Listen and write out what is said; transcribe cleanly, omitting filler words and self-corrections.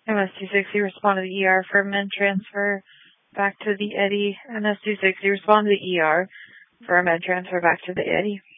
MS-260, respond to the ER for men transfer back to the Eddie. MS-260, respond to the ER for men transfer back to the Eddie.